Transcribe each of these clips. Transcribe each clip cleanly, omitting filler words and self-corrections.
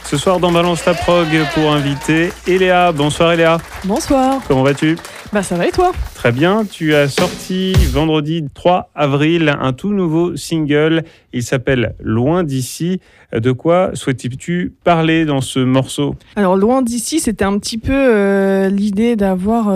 Ce soir dans Balance ta prog pour inviter Eléa. Bonsoir Eléa. Bonsoir. Comment vas-tu ? Ça va et toi ? Très bien, tu as sorti vendredi 3 avril un tout nouveau single. Il s'appelle Loin d'ici. De quoi souhaitais-tu parler dans ce morceau ? Alors Loin d'ici, c'était un petit peu l'idée d'avoir,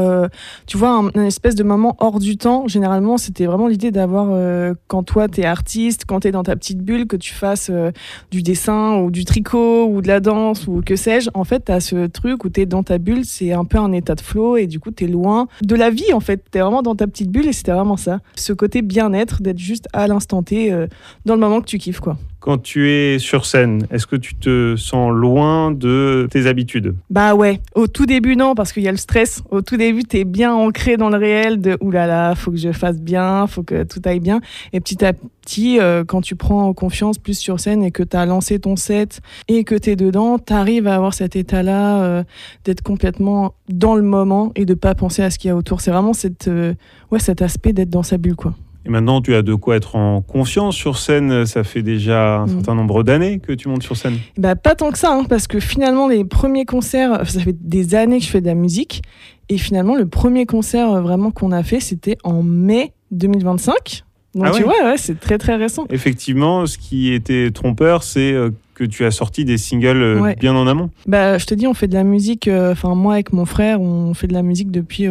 un espèce de moment hors du temps. Généralement, c'était vraiment l'idée d'avoir, quand toi t'es artiste, quand t'es dans ta petite bulle, que tu fasses du dessin ou du tricot ou de la danse ou que sais-je. En fait, t'as ce truc où t'es dans ta bulle, c'est un peu un état de flow et du coup t'es loin de la vie en fait. T'es vraiment dans ta petite bulle et c'était vraiment ça. Ce côté bien-être, d'être juste à l'instant T, dans le moment que tu kiffes quoi. Quand tu es sur scène, est-ce que tu te sens loin de tes habitudes ? Bah ouais, au tout début non, parce qu'il y a le stress. Au tout début, t'es bien ancré dans le réel de oulala, faut que je fasse bien, faut que tout aille bien. Et petit à petit, quand tu prends confiance plus sur scène et que t'as lancé ton set et que t'es dedans, t'arrives à avoir cet état-là d'être complètement dans le moment et de pas penser à ce qu'il y a autour. C'est vraiment cet aspect d'être dans sa bulle, quoi. Et maintenant, tu as de quoi être en confiance sur scène. Ça fait déjà un certain nombre d'années que tu montes sur scène. Pas tant que ça, parce que finalement, les premiers concerts, ça fait des années que je fais de la musique. Et finalement, le premier concert vraiment qu'on a fait, c'était en mai 2025. Donc tu vois, c'est très très récent. Effectivement, ce qui était trompeur, c'est que tu as sorti des singles bien en amont. Je te dis, on fait de la musique, moi avec mon frère, on fait de la musique depuis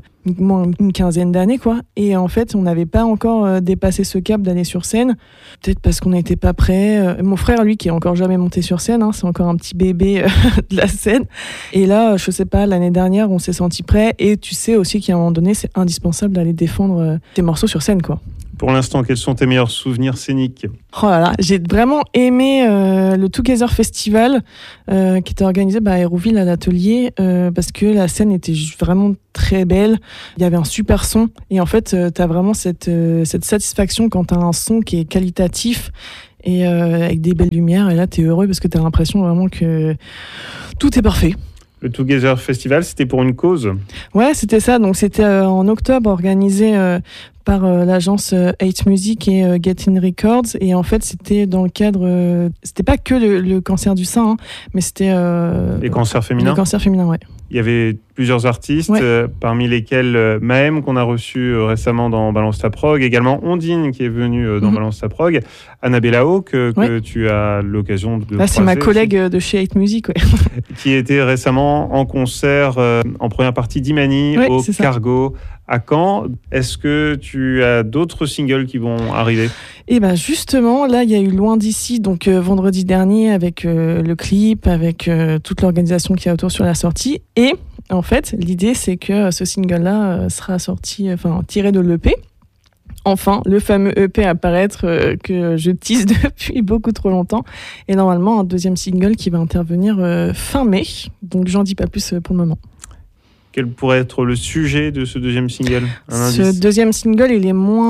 une quinzaine d'années, quoi. Et en fait, on n'avait pas encore dépassé ce cap d'aller sur scène. Peut-être parce qu'on n'était pas prêts. Mon frère, lui, qui est encore jamais monté sur scène, c'est encore un petit bébé de la scène. Et là, je sais pas, l'année dernière, on s'est senti prêts. Et tu sais aussi qu'à un moment donné, c'est indispensable d'aller défendre tes morceaux sur scène, quoi. Pour l'instant, quels sont tes meilleurs souvenirs scéniques ? Oh là là, j'ai vraiment aimé le Together Festival qui était organisé à Hérouville à l'atelier parce que la scène était vraiment très belle. Il y avait un super son et en fait, tu as vraiment cette satisfaction quand tu as un son qui est qualitatif et avec des belles lumières. Et là, tu es heureux parce que tu as l'impression vraiment que tout est parfait. Le Together Festival, c'était pour une cause ? Ouais, c'était ça. Donc, c'était en octobre organisé par l'agence 8 Music et Get In Records. Et en fait, c'était dans le cadre... c'était pas que le cancer du sein, mais c'était... les cancers féminins ? Les cancers féminins, ouais. Il y avait plusieurs artistes, parmi lesquels Maëm, qu'on a reçu récemment dans Balance ta prog, également Ondine, qui est venue dans Balance ta prog, Annabella O, que tu as l'occasion de croiser. C'est ma collègue de chez 8 Music, qui était récemment en concert en première partie d'Imani au Cargo à Caen. Est-ce que tu as d'autres singles qui vont arriver ? Et justement, là, il y a eu Loin d'ici, donc vendredi dernier, avec le clip, avec toute l'organisation qui est autour sur la sortie. Et en fait, l'idée, c'est que ce single-là sera sorti, tiré de l'EP. Enfin, le fameux EP à paraître que je tease depuis beaucoup trop longtemps. Et normalement, un deuxième single qui va intervenir fin mai. Donc, j'en dis pas plus pour le moment. Quel pourrait être le sujet de ce deuxième single ? Ce deuxième single, il est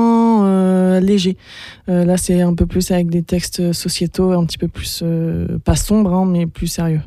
moins léger. Là, c'est un peu plus avec des textes sociétaux, un petit peu plus, pas sombres, mais plus sérieux.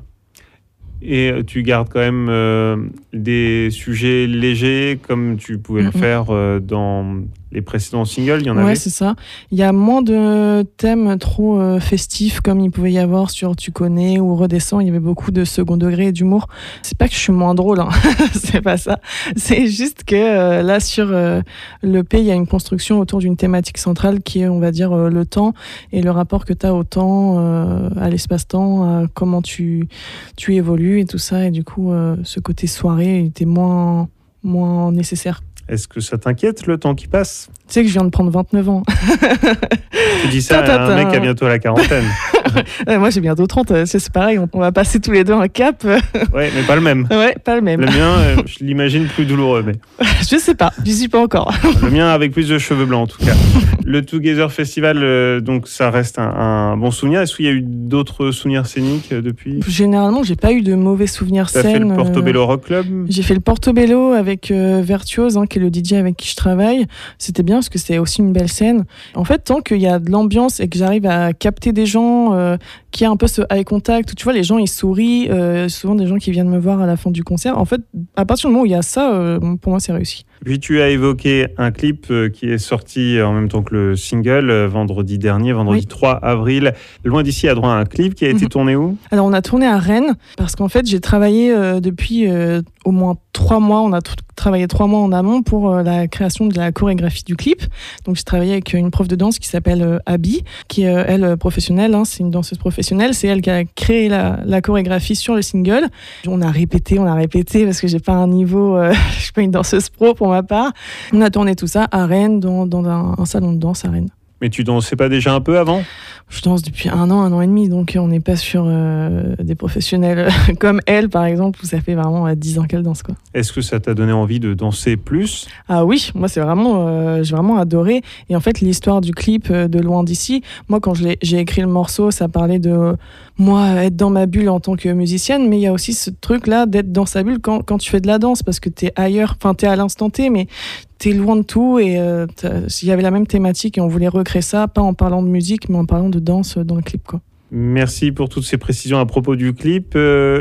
Et tu gardes quand même des sujets légers, comme tu pouvais le faire dans les précédents singles, il y en avait ? Ouais, c'est ça. Il y a moins de thèmes trop festifs comme il pouvait y avoir sur Tu connais ou Redescends. Il y avait beaucoup de second degré et d'humour. C'est pas que je suis moins drôle, c'est pas ça. C'est juste que là, sur l'EP, il y a une construction autour d'une thématique centrale qui est, on va dire, le temps et le rapport que tu as au temps, à l'espace-temps, à comment tu évolues et tout ça. Et du coup, ce côté soirée était moins nécessaire. Est-ce que ça t'inquiète, le temps qui passe ? Tu sais que je viens de prendre 29 ans. Tu dis ça à un mec qui a bientôt la quarantaine. Moi, j'ai bientôt 30. C'est pareil, on va passer tous les deux un cap. Ouais, mais pas le même. Ouais, pas le même. Le mien, je l'imagine plus douloureux. Mais... je sais pas, j'y suis pas encore. Le mien avec plus de cheveux blancs, en tout cas. Le Together Festival, donc ça reste un bon souvenir. Est-ce qu'il y a eu d'autres souvenirs scéniques depuis ? Généralement, j'ai pas eu de mauvais souvenirs scènes. Tu as fait le Portobello Rock Club ? J'ai fait le Portobello avec Virtuose, qui est le DJ avec qui je travaille. C'était bien parce que c'est aussi une belle scène. En fait, tant qu'il y a de l'ambiance et que j'arrive à capter des gens qu'il y a un peu ce eye contact où tu vois les gens ils sourient, souvent des gens qui viennent me voir à la fin du concert. En fait, à partir du moment où il y a ça, pour moi c'est réussi. Puis tu as évoqué un clip qui est sorti en même temps que le single vendredi dernier, vendredi 3 avril. Loin d'ici a droit à un clip qui a été tourné où ? Alors on a tourné à Rennes parce qu'en fait j'ai travaillé depuis au moins 3 mois. On a travaillé 3 mois en amont pour la création de la chorégraphie du clip. Donc j'ai travaillé avec une prof de danse qui s'appelle Abby, qui est elle professionnelle, hein, c'est une danseuse professionnelle. C'est elle qui a créé la chorégraphie sur le single. On a répété parce que j'ai pas un niveau, je suis pas une danseuse pro pour ma part. On a tourné tout ça à Rennes, dans un salon de danse à Rennes. Mais tu dansais pas déjà un peu avant ? Je danse depuis 1 an et demi, donc on n'est pas sur des professionnels comme elle, par exemple, où ça fait vraiment 10 ans qu'elle danse, quoi. Est-ce que ça t'a donné envie de danser plus ? Ah oui, moi c'est vraiment, j'ai vraiment adoré. Et en fait, l'histoire du clip de Loin d'ici, moi quand j'ai écrit le morceau, ça parlait de moi être dans ma bulle en tant que musicienne, mais il y a aussi ce truc-là d'être dans sa bulle quand tu fais de la danse, parce que t'es ailleurs, enfin t'es à l'instant T, mais t'es loin de tout. Et il y avait la même thématique et on voulait recréer ça, pas en parlant de musique, mais en parlant de danse dans le clip, quoi. Merci pour toutes ces précisions à propos du clip.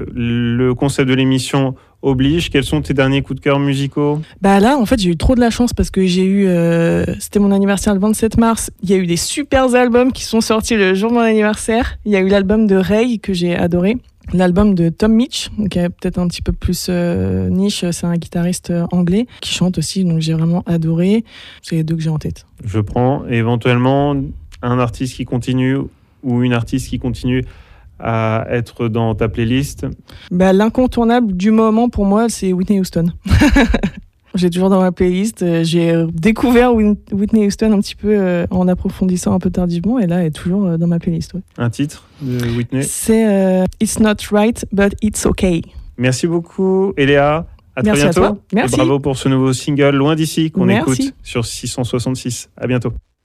Le concept de l'émission oblige. Quels sont tes derniers coups de cœur musicaux ? Bah là, en fait, j'ai eu trop de la chance parce que j'ai eu... c'était mon anniversaire le 27 mars. Il y a eu des super albums qui sont sortis le jour de mon anniversaire. Il y a eu l'album de Ray que j'ai adoré. L'album de Tom Mitch, qui est peut-être un petit peu plus niche, c'est un guitariste anglais qui chante aussi, donc j'ai vraiment adoré. C'est les 2 que j'ai en tête. Je prends éventuellement un artiste qui continue ou une artiste qui continue à être dans ta playlist. Bah, l'incontournable du moment pour moi, c'est Whitney Houston. J'ai toujours dans ma playlist. J'ai découvert Whitney Houston un petit peu en approfondissant un peu tardivement, et là, elle est toujours dans ma playlist. Ouais. Un titre de Whitney ? C'est It's Not Right, But It's Okay. Merci beaucoup, Eléa. À très bientôt. À toi. Merci. Et bravo pour ce nouveau single Loin d'ici qu'on écoute sur 666. À bientôt.